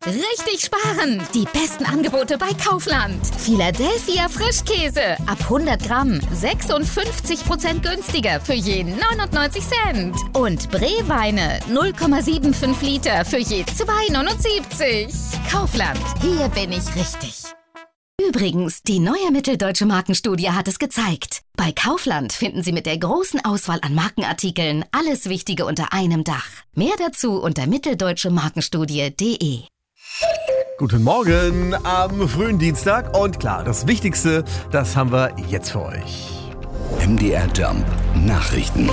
Richtig sparen! Die besten Angebote bei Kaufland. Philadelphia Frischkäse. Ab 100 Gramm 56% günstiger für je 99 Cent. Und Bree-Weine 0,75 Liter für je 2,79. Kaufland. Hier bin ich richtig. Übrigens, die neue Mitteldeutsche Markenstudie hat es gezeigt. Bei Kaufland finden Sie mit der großen Auswahl an Markenartikeln alles Wichtige unter einem Dach. Mehr dazu unter mitteldeutschemarkenstudie.de. Guten Morgen am frühen Dienstag und klar, das Wichtigste, das haben wir jetzt für euch. MDR Jump Nachrichten.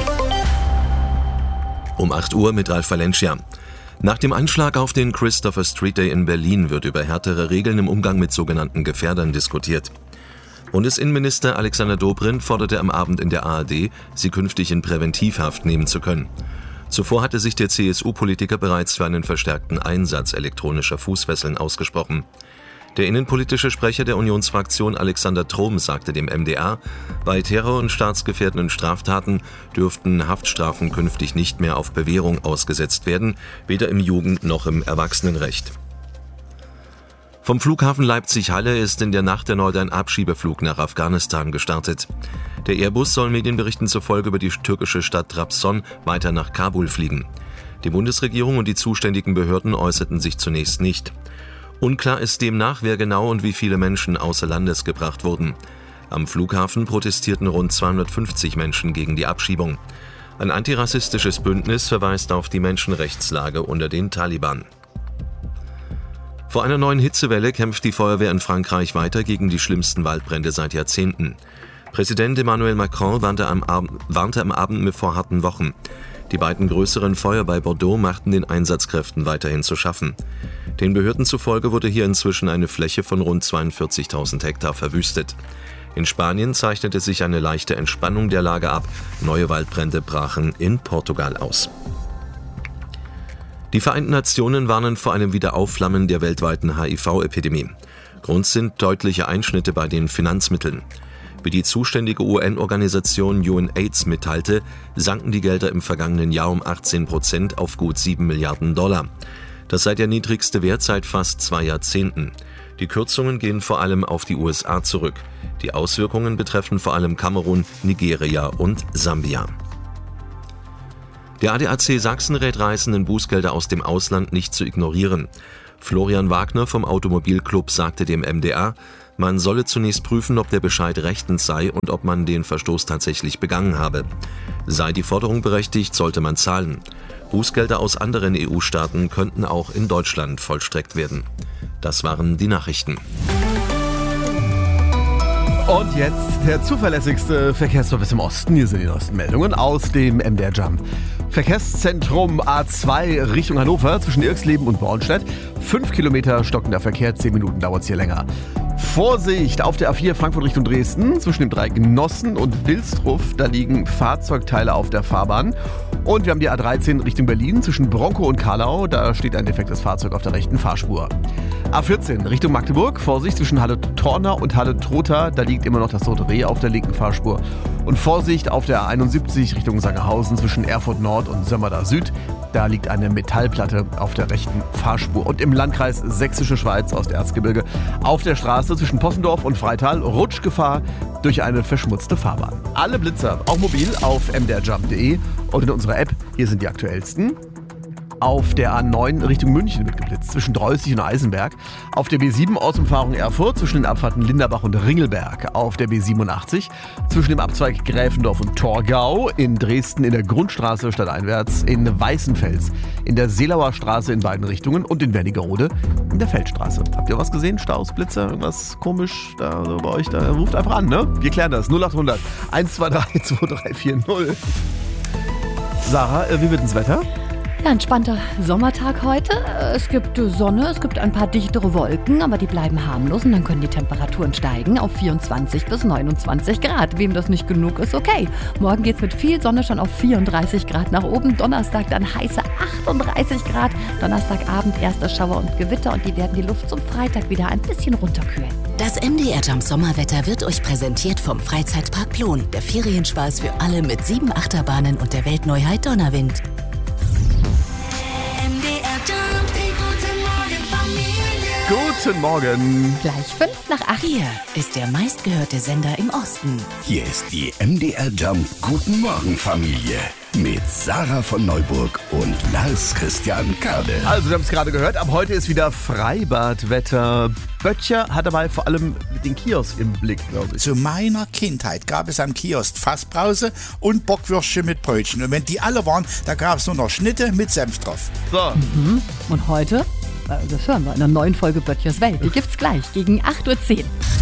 Um 8 Uhr mit Ralf Valencia. Nach dem Anschlag auf den Christopher Street Day in Berlin wird über härtere Regeln im Umgang mit sogenannten Gefährdern diskutiert. Bundesinnenminister Alexander Dobrindt forderte am Abend in der ARD, sie künftig in Präventivhaft nehmen zu können. Zuvor hatte sich der CSU-Politiker bereits für einen verstärkten Einsatz elektronischer Fußfesseln ausgesprochen. Der innenpolitische Sprecher der Unionsfraktion Alexander Trom sagte dem MDR, bei Terror- und staatsgefährdenden Straftaten dürften Haftstrafen künftig nicht mehr auf Bewährung ausgesetzt werden, weder im Jugend- noch im Erwachsenenrecht. Vom Flughafen Leipzig-Halle ist in der Nacht erneut ein Abschiebeflug nach Afghanistan gestartet. Der Airbus soll Medienberichten zufolge über die türkische Stadt Trabzon weiter nach Kabul fliegen. Die Bundesregierung und die zuständigen Behörden äußerten sich zunächst nicht. Unklar ist demnach, wer genau und wie viele Menschen außer Landes gebracht wurden. Am Flughafen protestierten rund 250 Menschen gegen die Abschiebung. Ein antirassistisches Bündnis verweist auf die Menschenrechtslage unter den Taliban. Vor einer neuen Hitzewelle kämpft die Feuerwehr in Frankreich weiter gegen die schlimmsten Waldbrände seit Jahrzehnten. Präsident Emmanuel Macron warnte am Abend vor harten Wochen. Die beiden größeren Feuer bei Bordeaux machten den Einsatzkräften weiterhin zu schaffen. Den Behörden zufolge wurde hier inzwischen eine Fläche von rund 42.000 Hektar verwüstet. In Spanien zeichnete sich eine leichte Entspannung der Lage ab. Neue Waldbrände brachen in Portugal aus. Die Vereinten Nationen warnen vor einem Wiederaufflammen der weltweiten HIV-Epidemie. Grund sind deutliche Einschnitte bei den Finanzmitteln. Wie die zuständige UN-Organisation UNAIDS mitteilte, sanken die Gelder im vergangenen Jahr um 18% auf gut 7 Milliarden $. Das sei der niedrigste Wert seit fast 2 Jahrzehnten. Die Kürzungen gehen vor allem auf die USA zurück. Die Auswirkungen betreffen vor allem Kamerun, Nigeria und Sambia. Der ADAC Sachsen rät Reisenden, Bußgelder aus dem Ausland nicht zu ignorieren. Florian Wagner vom Automobilclub sagte dem MDR, man solle zunächst prüfen, ob der Bescheid rechtens sei und ob man den Verstoß tatsächlich begangen habe. Sei die Forderung berechtigt, sollte man zahlen. Bußgelder aus anderen EU-Staaten könnten auch in Deutschland vollstreckt werden. Das waren die Nachrichten. Und jetzt der zuverlässigste Verkehrsservice im Osten. Hier sind die neuesten Meldungen aus dem MDR Jump. Verkehrszentrum A2 Richtung Hannover zwischen Irxleben und Bornstedt. 5 Kilometer stockender Verkehr, 10 Minuten dauert es hier länger. Vorsicht auf der A4 Frankfurt Richtung Dresden zwischen dem Dreieck Nossen und Wilstruff. Da liegen Fahrzeugteile auf der Fahrbahn. Und wir haben die A13 Richtung Berlin zwischen Bronkow und Karlau. Da steht ein defektes Fahrzeug auf der rechten Fahrspur. A14 Richtung Magdeburg. Vorsicht zwischen Halle-Torna und Halle-Trotha. Da liegt immer noch das Rote Reh auf der linken Fahrspur. Und Vorsicht auf der A71 Richtung Sangerhausen zwischen Erfurt Nord und Sömmerda Süd. Da liegt eine Metallplatte auf der rechten Fahrspur. Und im Landkreis Sächsische Schweiz aus der Erzgebirge auf der Straße zwischen Possendorf und Freital Rutschgefahr durch eine verschmutzte Fahrbahn. Alle Blitzer, auch mobil, auf mdrjump.de und in unserer App. Hier sind die aktuellsten. Auf der A9 Richtung München wird geblitzt, zwischen Dreußig und Eisenberg. Auf der B7 Ortsumfahrung Erfurt zwischen den Abfahrten Linderbach und Ringelberg. Auf der B87 zwischen dem Abzweig Gräfendorf und Torgau. In Dresden in der Grundstraße stadteinwärts. In Weißenfels in der Seelauer Straße in beiden Richtungen. Und in Wernigerode in der Feldstraße. Habt ihr was gesehen? Staus, Blitzer, irgendwas komisch da so bei euch? Da ruft einfach an, ne? Wir klären das. 0800 123 2340. Sarah, wie wird denn das Wetter? Ja, entspannter Sommertag heute. Es gibt Sonne, es gibt ein paar dichtere Wolken, aber die bleiben harmlos und dann können die Temperaturen steigen auf 24 bis 29 Grad. Wem das nicht genug ist, okay. Morgen geht's mit viel Sonne schon auf 34 Grad nach oben. Donnerstag dann heiße 38 Grad. Donnerstagabend erste Schauer und Gewitter und die werden die Luft zum Freitag wieder ein bisschen runterkühlen. Das MDR Jump Sommerwetter wird euch präsentiert vom Freizeitpark Plon. Der Ferienspaß für alle mit 7 Achterbahnen und der Weltneuheit Donnerwind. MDR Jump, die gute Morgen Familie. Guten Morgen. Gleich 7:55. Hier ist der meistgehörte Sender im Osten. Hier ist die MDR Jump Guten Morgen Familie mit Sarah von Neuburg und Lars Christian Kade. Also, wir haben es gerade gehört, ab heute ist wieder Freibadwetter. Böttcher hat dabei vor allem den Kiosk im Blick, glaube ich. Zu meiner Kindheit gab es am Kiosk Fassbrause und Bockwürstchen mit Brötchen. Und wenn die alle waren, da gab es nur noch Schnitte mit Senf drauf. So. Und heute? Das hören wir in einer neuen Folge Böttchers Welt. Die gibt's gleich gegen 8:10 Uhr.